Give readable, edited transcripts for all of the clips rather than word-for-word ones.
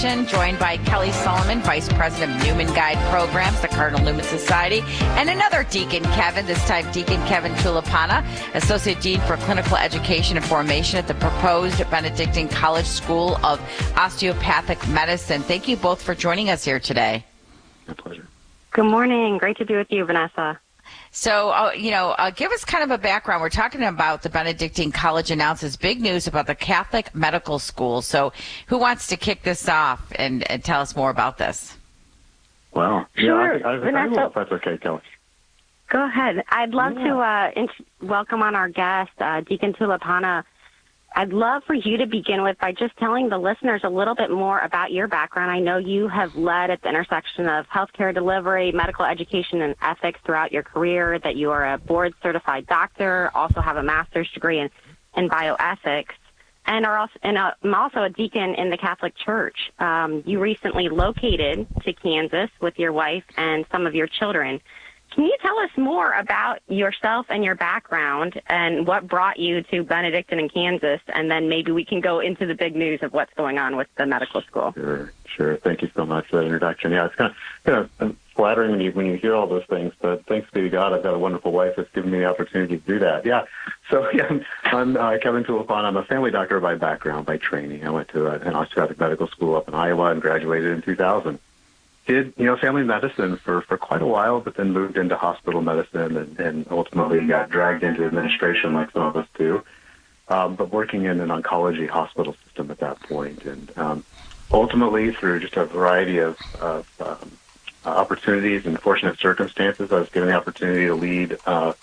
Joined by Kelly Solomon, Vice President of Newman Guide Programs, the Cardinal Newman Society, and another Deacon Kevin, this time Deacon Kevin Tulipana, Associate Dean for Clinical Education and Formation at the proposed Benedictine College School of Osteopathic Medicine. Thank you both for joining us here today. My pleasure. Good morning. Great to be with you, Vanessa. So, give us kind of a background. We're talking about the Benedictine College announces big news about the Catholic Medical School. So who wants to kick this off and tell us more about this? Well, sure. I Vanessa, if that's okay, Kelly. Go ahead. I'd love to welcome on our guest, Deacon Tulipana. I'd love for you to begin with by just telling the listeners a little bit more about your background. I know you have led at the intersection of healthcare delivery, medical education, and ethics throughout your career, that you are a board-certified doctor, also have a master's degree in bioethics, and I'm also a deacon in the Catholic Church. You recently located to Kansas with your wife and some of your children. Can you tell us more about yourself and your background and what brought you to Benedictine in Kansas? And then maybe we can go into the big news of what's going on with the medical school. Sure. Thank you so much for that introduction. Yeah, it's kind of flattering when you hear all those things, but thanks be to God, I've got a wonderful wife that's given me the opportunity to do that. Yeah. So, I'm Kevin Tulipana. I'm a family doctor by background, by training. I went to an osteopathic medical school up in Iowa and graduated in 2000. Did, family medicine for quite a while, but then moved into hospital medicine and ultimately got dragged into administration like some of us do, but working in an oncology hospital system at that point. And ultimately, through just a variety of opportunities and fortunate circumstances, I was given the opportunity to lead a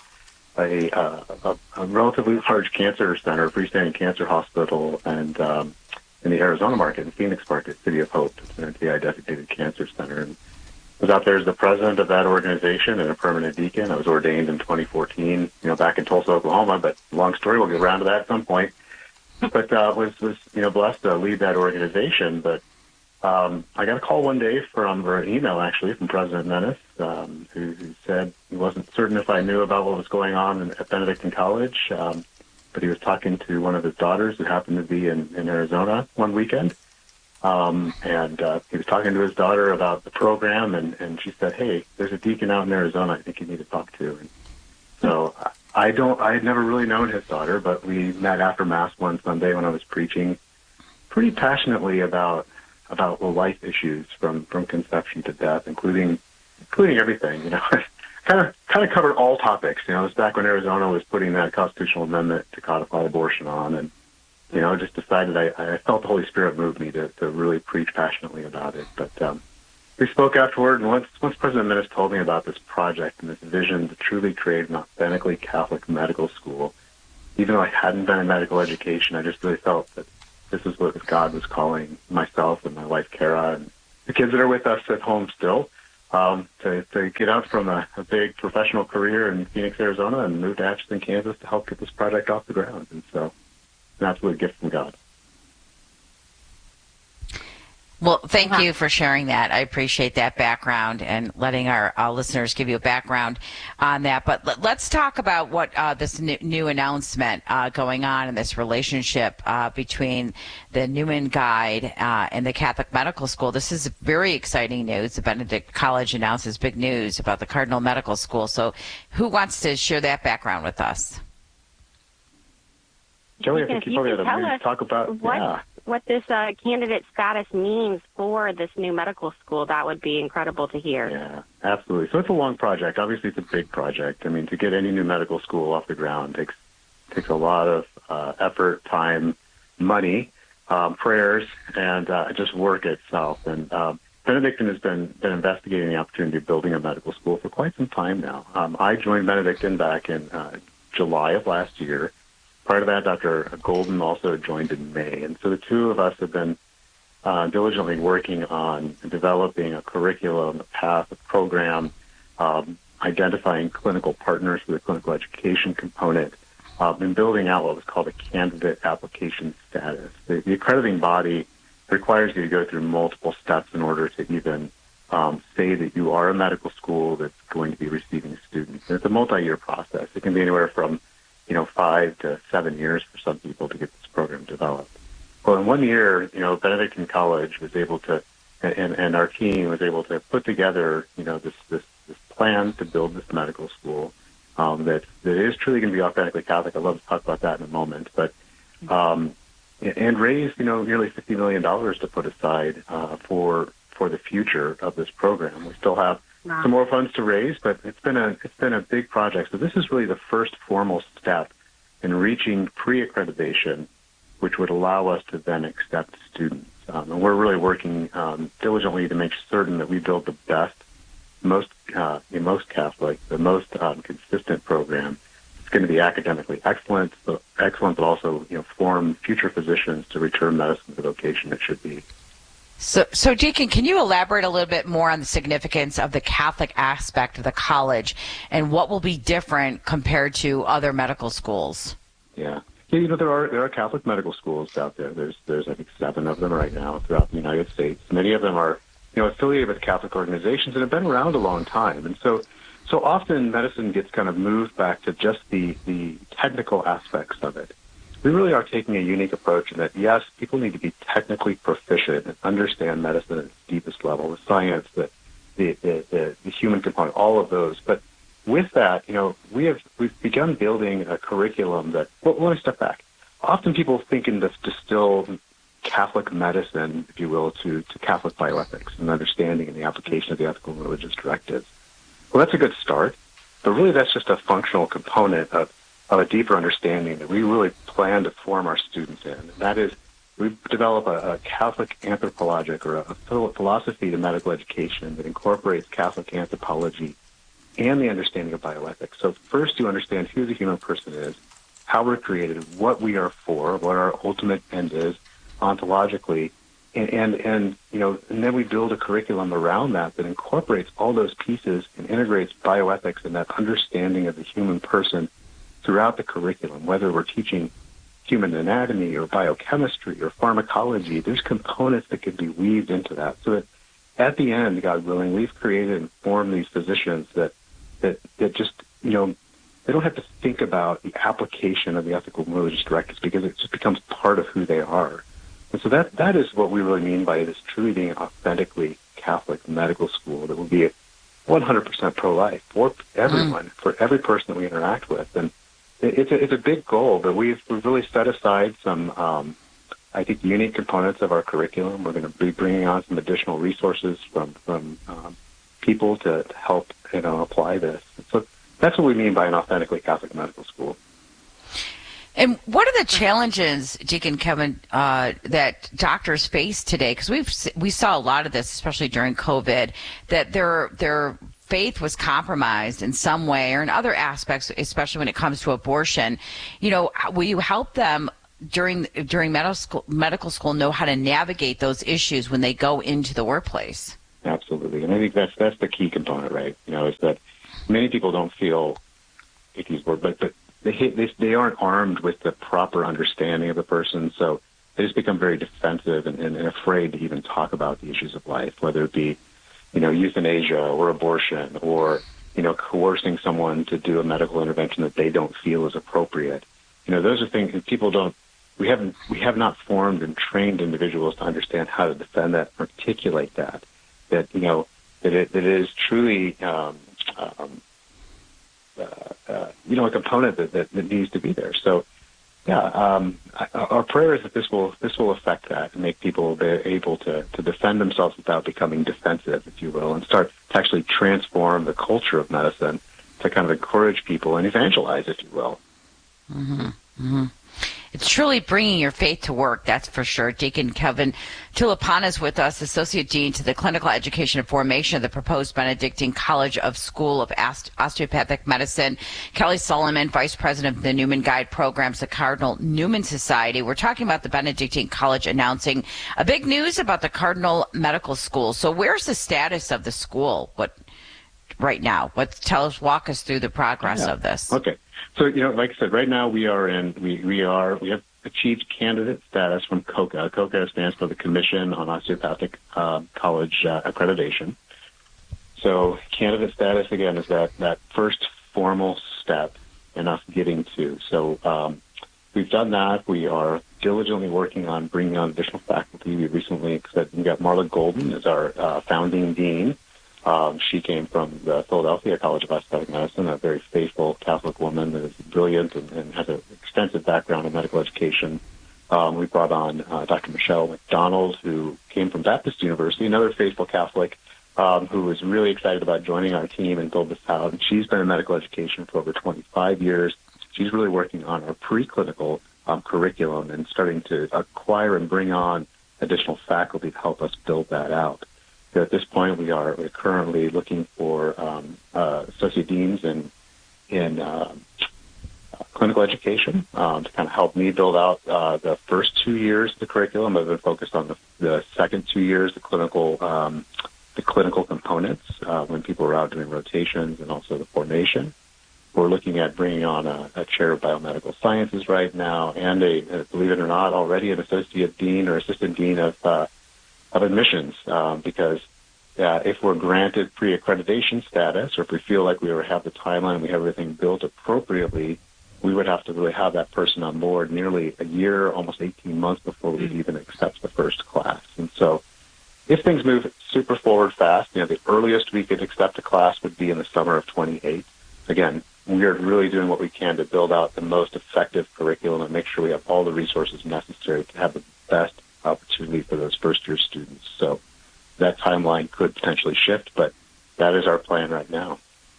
relatively large cancer center, freestanding cancer hospital, and in the Arizona market, in Phoenix market, City of Hope. It's an NCI-designated cancer center. And I was out there as the president of that organization and a permanent deacon. I was ordained in 2014, back in Tulsa, Oklahoma, but long story, we'll get around to that at some point. But was blessed to lead that organization. But I got a call one day or an email, actually, from President Menace, who said he wasn't certain if I knew about what was going on at Benedictine College, but he was talking to one of his daughters who happened to be in Arizona one weekend. And he was talking to his daughter about the program, and she said, "Hey, there's a deacon out in Arizona I think you need to talk to." And so I had never really known his daughter, but we met after Mass one Sunday when I was preaching pretty passionately about life issues from conception to death, including everything, kind of covered all topics. It was back when Arizona was putting that constitutional amendment to codify abortion on, and just decided I felt the Holy Spirit move me to really preach passionately about it. But we spoke afterward, and once President Menace told me about this project and this vision to truly create an authentically Catholic medical school, even though I hadn't been in medical education, I just really felt that this is what God was calling myself and my wife Kara and the kids that are with us at home still. To get out from a big professional career in Phoenix, Arizona, and move to Atchison, Kansas to help get this project off the ground. And so, an absolute gift from God. Well, thank you for sharing that. I appreciate that background and letting our listeners give you a background on that. But let's talk about what this new announcement going on in this relationship between the Newman Guide and the Catholic Medical School. This is very exciting news. The Benedict College announces big news about the Cardinal Medical School. So who wants to share that background with us? Kelly, I think you probably ought to talk about what this candidate status means for this new medical school. That would be incredible to hear. Yeah, absolutely. So it's a long project. Obviously, it's a big project. I mean, to get any new medical school off the ground takes a lot of effort, time, money, prayers, and just work itself. And Benedictine has been investigating the opportunity of building a medical school for quite some time now. I joined Benedictine back in July of last year. Prior to that, Dr. Golden also joined in May. And so the two of us have been diligently working on developing a curriculum, a path, a program, identifying clinical partners for the clinical education component, and building out what was called a candidate application status. The accrediting body requires you to go through multiple steps in order to even say that you are a medical school that's going to be receiving students. And it's a multi-year process. It can be anywhere from 5 to 7 years for some people to get this program developed. Well, in 1 year, Benedictine College was able to, and our team was able to put together, this plan to build this medical school that is truly going to be authentically Catholic. I'd love to talk about that in a moment, but and raise, nearly $50 million to put aside for the future of this program. We still have some more funds to raise, but it's been a big project. So this is really the first formal step in reaching pre-accreditation, which would allow us to then accept students. And we're really working diligently to make certain that we build the best, most Catholic, the most consistent program. It's going to be academically excellent, but also form future physicians to return medicine to the vocation it should be. So, Deacon, can you elaborate a little bit more on the significance of the Catholic aspect of the college and what will be different compared to other medical schools? Yeah, there are Catholic medical schools out there. There's I think 7 of them right now throughout the United States. Many of them are affiliated with Catholic organizations and have been around a long time. And so often medicine gets kind of moved back to just the technical aspects of it. We really are taking a unique approach in that, yes, people need to be technically proficient and understand medicine at its deepest level, the science, the human component, all of those. But with that, we've begun building a curriculum that, well, let me step back. Often people think in this distill Catholic medicine, if you will, to Catholic bioethics and understanding and the application of the ethical and religious directives. Well, that's a good start, but really that's just a functional component of a deeper understanding that we really plan to form our students in. And that is, we develop a Catholic anthropologic or a philosophy to medical education that incorporates Catholic anthropology and the understanding of bioethics. So first you understand who the human person is, how we're created, what we are for, what our ultimate end is ontologically, and then we build a curriculum around that incorporates all those pieces and integrates bioethics and that understanding of the human person throughout the curriculum, whether we're teaching human anatomy or biochemistry or pharmacology. There's components that can be weaved into that. So that at the end, God willing, we've created and formed these physicians that just, they don't have to think about the application of the ethical and religious directives because it just becomes part of who they are. And so that is what we really mean by this truly being an authentically Catholic medical school that will be 100% pro-life for everyone, for every person that we interact with. And it's a big goal, but we've really set aside some, I think, unique components of our curriculum. We're going to be bringing on some additional resources from people to help apply this. So that's what we mean by an authentically Catholic medical school. And what are the challenges, Deacon Kevin, that doctors face today? Because we saw a lot of this, especially during COVID, that their faith was compromised in some way or in other aspects, especially when it comes to abortion. Will you help them during medical school know how to navigate those issues when they go into the workplace? Absolutely, and I think that's the key component, right? Is that many people don't feel, but they aren't armed with the proper understanding of the person, so they just become very defensive and afraid to even talk about the issues of life, whether it be, euthanasia or abortion or, coercing someone to do a medical intervention that they don't feel is appropriate. Those are things that people don't. We have not formed and trained individuals to understand how to defend that, articulate that. That it is truly a component that needs to be there. So, our prayer is that this will affect that and make people able to defend themselves without becoming defensive, if you will, and start to actually transform the culture of medicine to kind of encourage people and evangelize, if you will. Mm-hmm. Mm-hmm. It's truly bringing your faith to work, that's for sure. Deacon Kevin Tulipana is with us, Associate Dean to the Clinical Education and Formation of the proposed Benedictine College of School of Osteopathic Medicine. Kelly Solomon, Vice President of the Newman Guide Programs, the Cardinal Newman Society. We're talking about the Benedictine College announcing a big news about the Cardinal Medical School. So where's the status of the school right now? Walk us through the progress of this. Okay. So, like I said, right now we have achieved candidate status from COCA. COCA stands for the Commission on Osteopathic College Accreditation. So candidate status, again, is that first formal step in us getting to. So we've done that. We are diligently working on bringing on additional faculty. We recently said we got Marla Golden as our founding dean. She came from the Philadelphia College of Aesthetic Medicine, a very faithful Catholic woman that is brilliant and has an extensive background in medical education. We brought on Dr. Michelle McDonald, who came from Baptist University, another faithful Catholic, who was really excited about joining our team and build this out. And she's been in medical education for over 25 years. She's really working on our preclinical curriculum and starting to acquire and bring on additional faculty to help us build that out. So at this point, we're currently looking for associate deans in clinical education to kind of help me build out the first 2 years of the curriculum. I've been focused on the second 2 years, the clinical components when people are out doing rotations and also the formation. We're looking at bringing on a chair of biomedical sciences right now, and believe it or not, already an associate dean or assistant dean of admissions, because if we're granted pre-accreditation status, or if we feel like we have the timeline and we have everything built appropriately, we would have to really have that person on board nearly a year, almost 18 months before we would even accept the first class. And so if things move super forward fast, the earliest we could accept a class would be in the summer of 28. Again, we are really doing what we can to build out the most effective curriculum and make sure we have all the resources necessary to have the best opportunity for those first-year students. So that timeline could potentially shift, but that is our plan right now.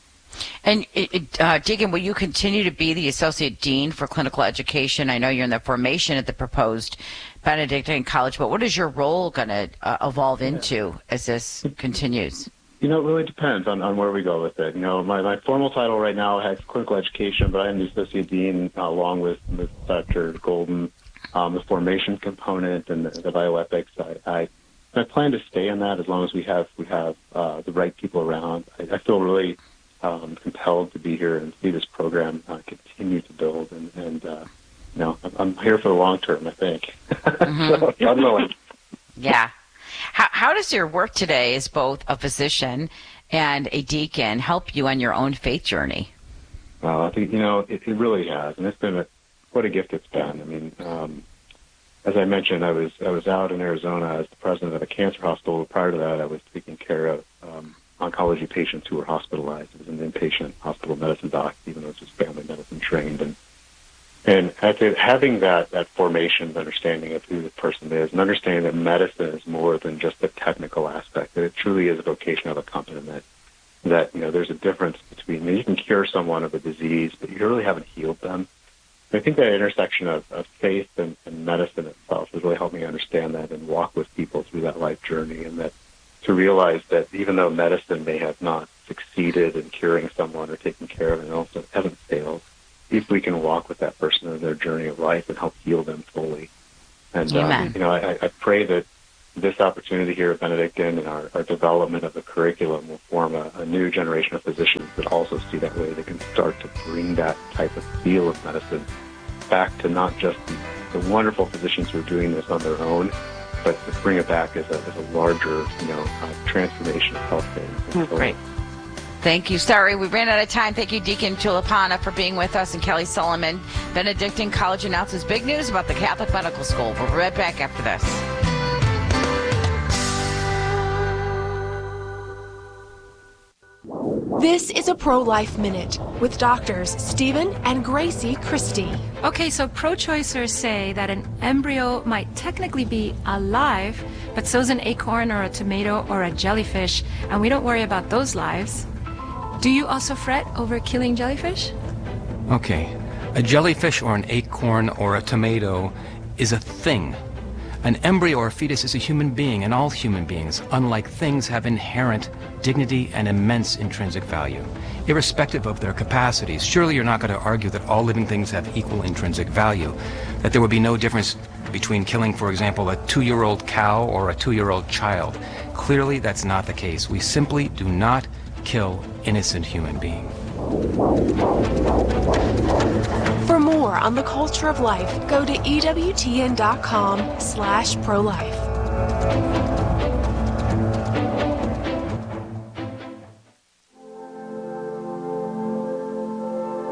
And Deacon, will you continue to be the Associate Dean for Clinical Education? I know you're in the formation at the proposed Benedictine College, but what is your role going to evolve into as this continues? It really depends on where we go with it. My formal title right now has clinical education, but I am the Associate Dean along with Dr. Golden, the formation component and the bioethics. I plan to stay in that as long as we have the right people around. I feel really compelled to be here and see this program continue to build, and I'm here for the long term, I think. Mm-hmm. So, God willing. Yeah. How does your work today as both a physician and a deacon help you on your own faith journey? Well, I think, it really has, and it's been what a gift it's been. I mean, as I mentioned, I was out in Arizona as the president of a cancer hospital. Prior to that, I was taking care of oncology patients who were hospitalized. It was an inpatient hospital medicine doc, even though it was family medicine trained. And I think having that formation, understanding of who the person is, and understanding that medicine is more than just the technical aspect, that it truly is a vocation of a company, that there's a difference between, you can cure someone of a disease, but you really haven't healed them. And I think that intersection of faith and medicine itself has really helped me understand that and walk with people through that life journey, and that to realize that even though medicine may have not succeeded in curing someone or taking care of an illness, it hasn't failed, if we can walk with that person in their journey of life and help heal them fully. And, I pray that this opportunity here at Benedictine and our development of the curriculum will form a new generation of physicians that also see that way. They can start to bring that type of feel of medicine back to not just the wonderful physicians who are doing this on their own, but to bring it back as a larger, transformation of healthcare. Great. Thank you. Sorry, we ran out of time. Thank you, Deacon Tulipana, for being with us, and Kelly Solomon. Benedictine College announces big news about the Catholic Medical School. We'll be right back after this. This is a Pro-Life Minute with doctors Stephen and Gracie Christie. Okay, so pro-choicers say that an embryo might technically be alive, but so's an acorn or a tomato or a jellyfish, and we don't worry about those lives. Do you also fret over killing jellyfish? Okay, a jellyfish or an acorn or a tomato is a thing. An embryo or fetus is a human being, and all human beings, unlike things, have inherent dignity and immense intrinsic value, irrespective of their capacities. Surely you're not going to argue that all living things have equal intrinsic value, that there would be no difference between killing, for example, a 2-year-old cow or a 2-year-old child. Clearly, that's not the case. We simply do not kill innocent human beings. For more on the culture of life, go to EWTN.com/pro-life.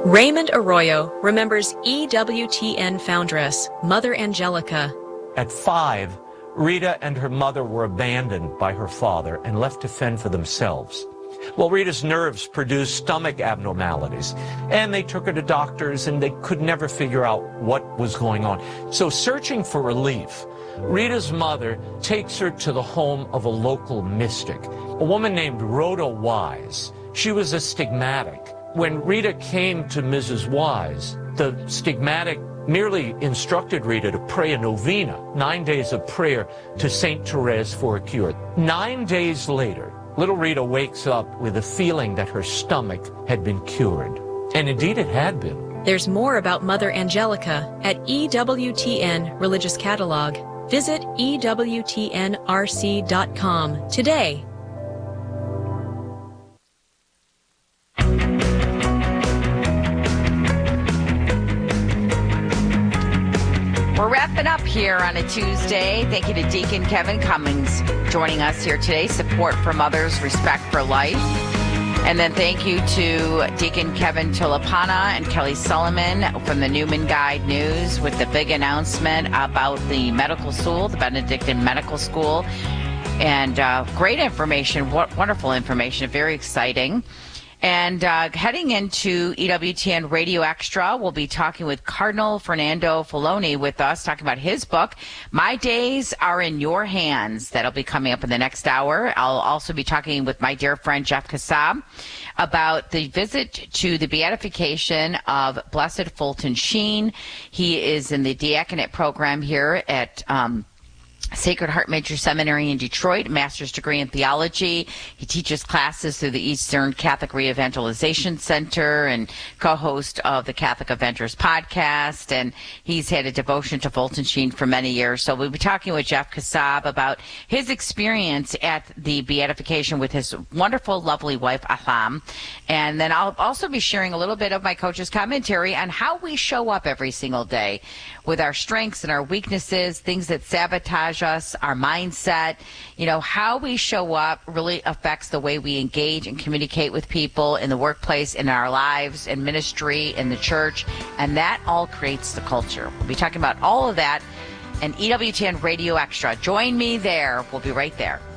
Raymond Arroyo remembers EWTN foundress, Mother Angelica. At 5, Rita and her mother were abandoned by her father and left to fend for themselves. Well, Rita's nerves produced stomach abnormalities, and they took her to doctors, and they could never figure out what was going on. So, searching for relief, Rita's mother takes her to the home of a local mystic, a woman named Rhoda Wise. She was a stigmatic. When Rita came to Mrs. Wise, the stigmatic merely instructed Rita to pray a novena, 9 days of prayer to St. Therese for a cure. 9 days later, little Rita wakes up with a feeling that her stomach had been cured. And indeed it had been. There's more about Mother Angelica at EWTN Religious Catalog. Visit EWTNRC.com today. We're wrapping up here on a Tuesday. Thank you to Deacon Kevin Cummings joining us here today. Support for mothers, respect for life. And then thank you to Deacon Kevin Tulipana and Kelly Sullivan from the Newman Guide News with the big announcement about the medical school, the Benedictine Medical School. And great information, wonderful information, very exciting. And heading into EWTN Radio Extra, we'll be talking with Cardinal Fernando Filoni with us, talking about his book, My Days Are in Your Hands. That'll be coming up in the next hour. I'll also be talking with my dear friend Jeff Kassab about the visit to the beatification of Blessed Fulton Sheen. He is in the diaconate program here at Sacred Heart Major Seminary in Detroit, master's degree in theology. He teaches classes through the Eastern Catholic Re-Evangelization Center and co-host of the Catholic Avengers podcast. And he's had a devotion to Fulton Sheen for many years. So we'll be talking with Jeff Kassab about his experience at the beatification with his wonderful, lovely wife, Ahlam. And then I'll also be sharing a little bit of my coach's commentary on how we show up every single day with our strengths and our weaknesses, things that sabotage us, our mindset. You know, how we show up really affects the way we engage and communicate with people in the workplace, in our lives, in ministry, in the church, and that all creates the culture. We'll be talking about all of that in EWTN Radio Extra. Join me there. We'll be right there.